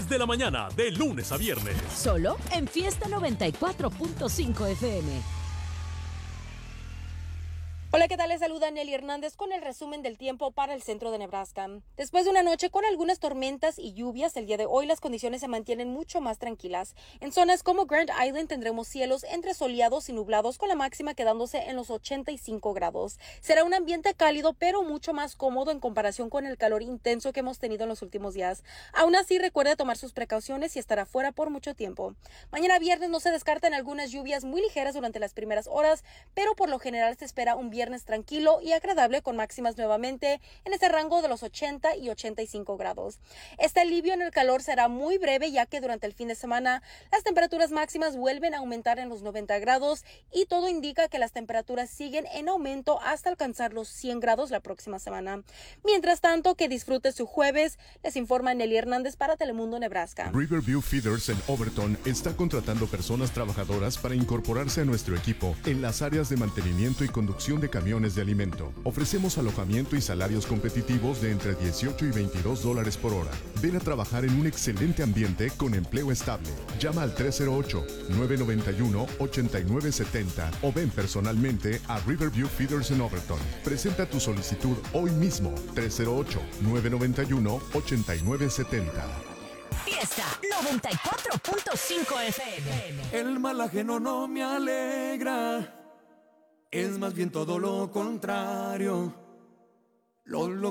10 de la mañana, de lunes a viernes. Solo en Fiesta 94.5 FM. Hola, ¿qué tal? Les saluda Nelly Hernández con el resumen del tiempo para el centro de Nebraska. Después de una noche con algunas tormentas y lluvias, el día de hoy las condiciones se mantienen mucho más tranquilas. En zonas como Grand Island tendremos cielos entre soleados y nublados con la máxima quedándose en los 85 grados. Será un ambiente cálido pero mucho más cómodo en comparación con el calor intenso que hemos tenido en los últimos días. Aún así, recuerde tomar sus precauciones y estar afuera por mucho tiempo. Mañana viernes no se descartan algunas lluvias muy ligeras durante las primeras horas, pero por lo general se espera un viernes tranquilo y agradable con máximas nuevamente en ese rango de los 80 y 85 grados. Este alivio en el calor será muy breve ya que durante el fin de semana las temperaturas máximas vuelven a aumentar en los 90 grados y todo indica que las temperaturas siguen en aumento hasta alcanzar los 100 grados la próxima semana. Mientras tanto, que disfrute su jueves, les informa Nelly Hernández para Telemundo Nebraska. Riverview Feeders en Overton está contratando personas trabajadoras para incorporarse a nuestro equipo en las áreas de mantenimiento y conducción de camiones de alimento. Ofrecemos alojamiento y salarios competitivos de entre $18 y $22 por hora. Ven a trabajar en un excelente ambiente con empleo estable. Llama al 308-991-8970 o ven personalmente a Riverview Feeders en Overton. Presenta tu solicitud hoy mismo. 308-991-8970. Fiesta 94.5 FM. El mal ajeno no me alegra. Es más bien todo lo contrario. Lo